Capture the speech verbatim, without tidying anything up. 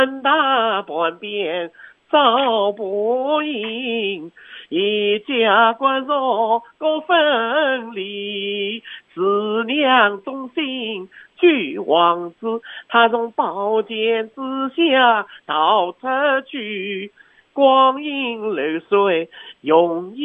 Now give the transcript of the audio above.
大半边早不应，一家官若各分离，子娘忠心俱忘之。他从宝剑之下逃出去，光阴流水永